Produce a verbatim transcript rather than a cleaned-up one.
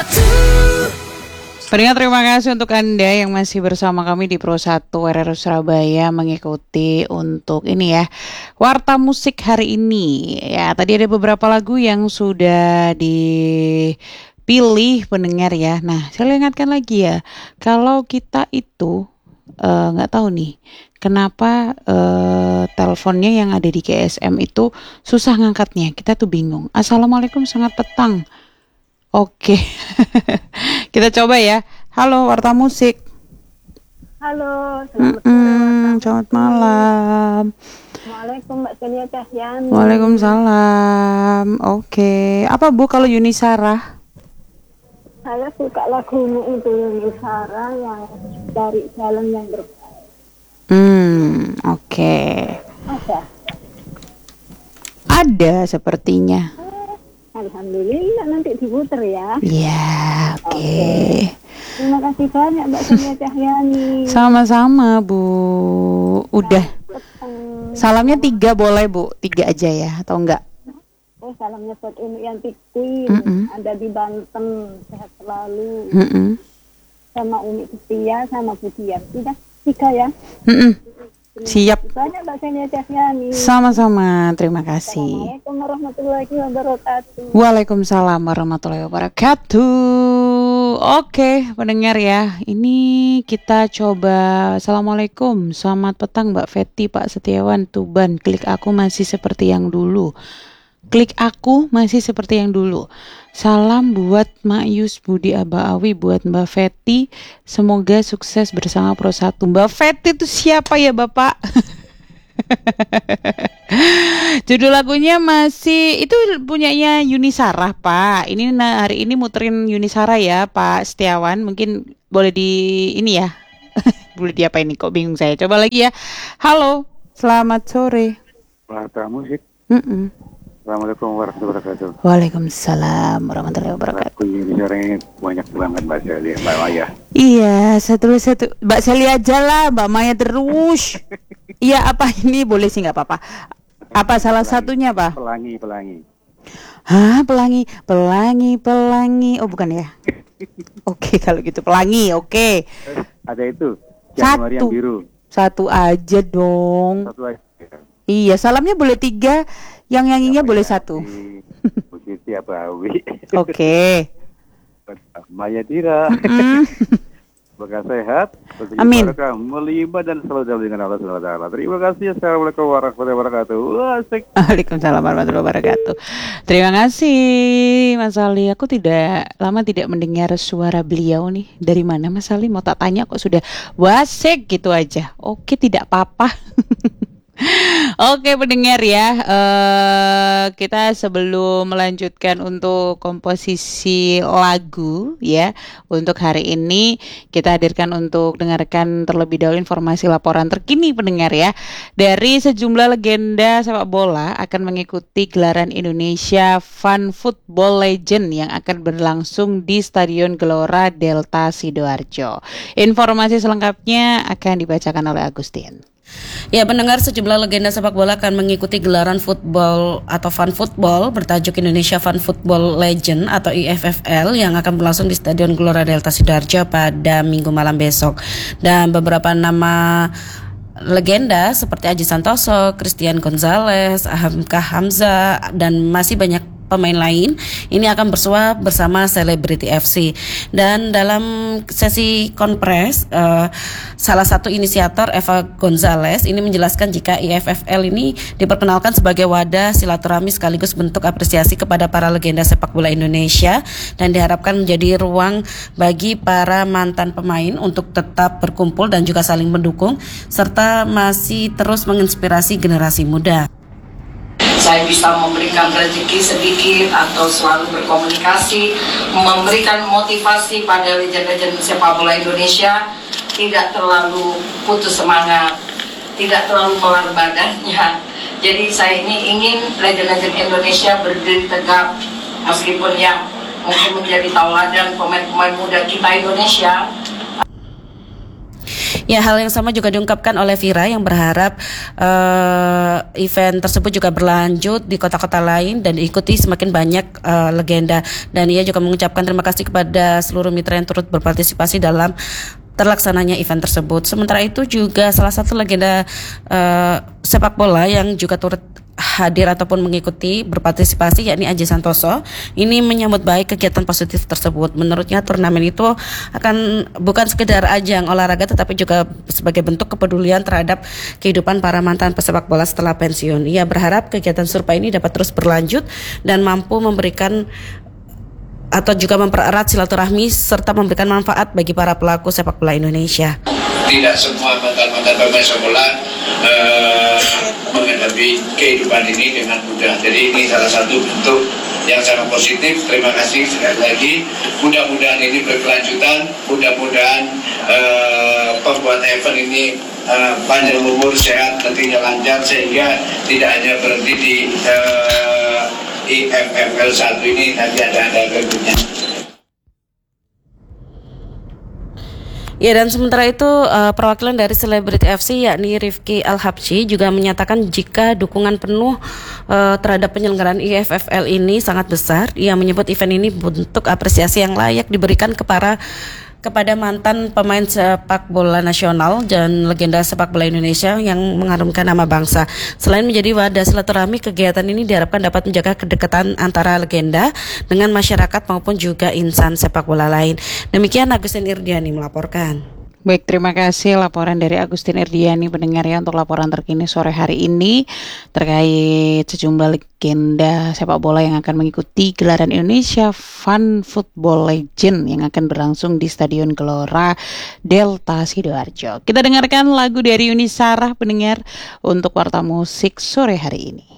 Pendengar, terima kasih untuk Anda yang masih bersama kami di Pro satu R R Surabaya mengikuti untuk ini ya, Warta Musik hari ini. Ya, tadi ada beberapa lagu yang sudah dipilih pendengar ya. Nah, saya ingatkan lagi ya, kalau kita itu nggak uh, tahu nih, kenapa uh, teleponnya yang ada di G S M itu susah ngangkatnya. Kita tuh bingung. Assalamualaikum, selamat petang. Oke, kita coba ya. Halo Warta Musik. Halo, selamat sore. Selamat malam. Waalaikumsalam Mbak Celia Cahyani. Waalaikumsalam. Oke, apa Bu kalau Yuni Sarah? Saya suka lagumu itu Yuni Sarah yang dari jalan yang berbeda. Hmm, oke. Okay. Ada. Ada sepertinya. Alhamdulillah, nanti diputer ya. Iya, oke. Okay. Terima kasih banyak Mbak Celia Cahyani. Sama-sama Bu. Udah. Salamnya tiga boleh Bu, tiga aja ya atau enggak? Oh, salamnya buat Umi Yanti, ada di Banten, sehat selalu. Mm-mm. Sama Umi Setia, sama Bu Dian. Sudah tiga ya. Mm-mm. Siap. Banyak Mbak Celia Cahyani. Sama-sama, terima kasih. Assalamualaikum warahmatullahi wabarakatuh. Waalaikumsalam warahmatullahi wabarakatuh. Oke, pendengar ya, ini kita coba. Assalamualaikum, selamat petang Mbak Feti, Pak Setiawan, Tuban. Klik aku masih seperti yang dulu. Klik aku masih seperti yang dulu. Salam buat Mak Yus Budi Aba-Awi, buat Mbak Feti. Semoga sukses bersama Pro satu. Mbak Feti itu siapa ya Bapak? Judul lagunya masih itu punyanya Yuni Sarah Pak. Ini nah, hari ini muterin Yuni Sarah ya Pak Setiawan. Mungkin boleh di ini ya. Boleh di apa ini kok bingung saya. Coba lagi ya. Halo, selamat sore. Warta Musik. Mm-mm. Assalamualaikum warahmatullahi wabarakatuh. Waalaikumsalam warahmatullahi wabarakatuh. Lagu ini sekarang banyak banget Mbak Celia, Mbak Maya. Iya, satu satu. Mbak Celia aja lah, Mbak Maya terus. Iya, apa ini boleh sih nggak apa-apa. Apa salah pelangi, satunya Pak? Pelangi, pelangi. Hah, pelangi, pelangi, pelangi. Oh bukan ya? Oke, kalau gitu pelangi, oke. Ada itu. Januari yang biru. Satu aja dong. Satu aja. Iya, salamnya boleh tiga. Yang nyanyinya ya, boleh satu. Bu Siti Abawi. Oke. Maya Tira. Mm. Semoga sehat. Amin. Melibat dan selalu jauh dengan Allah Subhanahu wa taala. Terima kasih. Assalamualaikum warahmatullahi wabarakatuh. Asik. Waalaikumsalam warahmatullahi wabarakatuh. Terima kasih Mas Ali. Aku tidak lama tidak mendengar suara beliau nih. Dari mana Mas Ali? Mau tak tanya kok sudah wasik gitu aja. Oke, tidak apa-apa. Oke pendengar ya, uh, kita sebelum melanjutkan untuk komposisi lagu ya, untuk hari ini kita hadirkan untuk dengarkan terlebih dahulu informasi laporan terkini pendengar ya. Dari sejumlah legenda sepak bola akan mengikuti gelaran Indonesia Fun Football Legend yang akan berlangsung di Stadion Gelora Delta Sidoarjo. Informasi selengkapnya akan dibacakan oleh Agustin. Ya, pendengar, sejumlah legenda sepak bola akan mengikuti gelaran football atau fun football bertajuk Indonesia Fun Football Legend atau I F F L yang akan berlangsung di Stadion Gelora Delta Sidoarjo pada Minggu malam besok. Dan beberapa nama legenda seperti Aji Santoso, Christian Gonzalez, Hamka Hamza dan masih banyak pemain lain ini akan bersua bersama Celebrity F C. Dan dalam sesi konpres uh, salah satu inisiator Eva Gonzalez ini menjelaskan jika I F F L ini diperkenalkan sebagai wadah silaturahmi sekaligus bentuk apresiasi kepada para legenda sepak bola Indonesia dan diharapkan menjadi ruang bagi para mantan pemain untuk tetap berkumpul dan juga saling mendukung serta masih terus menginspirasi generasi muda. Saya bisa memberikan rezeki sedikit atau selalu berkomunikasi, memberikan motivasi pada legend-legend sepak bola Indonesia, tidak terlalu putus semangat, tidak terlalu melar badannya. Jadi saya ini ingin legend-legend Indonesia berdiri tegak, meskipun yang mungkin menjadi tauladan pemain-pemain muda kita Indonesia. Ya, hal yang sama juga diungkapkan oleh Vira yang berharap uh, event tersebut juga berlanjut di kota-kota lain dan diikuti semakin banyak uh, legenda. Dan ia juga mengucapkan terima kasih kepada seluruh mitra yang turut berpartisipasi dalam terlaksananya event tersebut. Sementara itu juga salah satu legenda uh, sepak bola yang juga turut hadir ataupun mengikuti berpartisipasi yakni Aji Santoso ini menyambut baik kegiatan positif tersebut. Menurutnya turnamen itu akan bukan sekedar ajang olahraga tetapi juga sebagai bentuk kepedulian terhadap kehidupan para mantan pesepak bola setelah pensiun. Ia berharap kegiatan serupa ini dapat terus berlanjut dan mampu memberikan atau juga mempererat silaturahmi serta memberikan manfaat bagi para pelaku sepak bola Indonesia. Tidak semua mantan-mantan pemain sepak bola uh, menghadapi kehidupan ini dengan mudah. Jadi ini salah satu bentuk yang sangat positif. Terima kasih sekali lagi. Mudah-mudahan ini berkelanjutan. Mudah-mudahan uh, pembuat event ini uh, panjang umur, sehat, tentunya lancar sehingga tidak hanya berhenti di uh, I F F L satu ini, nanti ada ada berikutnya. Ya, dan sementara itu uh, perwakilan dari Celebrity F C yakni Rifki Al-Habsyi juga menyatakan jika dukungan penuh uh, terhadap penyelenggaraan I F F L ini sangat besar. Ia menyebut event ini bentuk apresiasi yang layak diberikan kepada kepada mantan pemain sepak bola nasional dan legenda sepak bola Indonesia yang mengharumkan nama bangsa. Selain menjadi wadah silaturahmi, kegiatan ini diharapkan dapat menjaga kedekatan antara legenda dengan masyarakat maupun juga insan sepak bola lain. Demikian Agustin Irdiani melaporkan. Baik, terima kasih laporan dari Agustin Irdiani pendengar ya untuk laporan terkini sore hari ini terkait sejumlah legenda sepak bola yang akan mengikuti gelaran Indonesia Fun Football Legend yang akan berlangsung di Stadion Gelora Delta Sidoarjo. Kita dengarkan lagu dari Yuni Sarah pendengar untuk Warta Musik sore hari ini.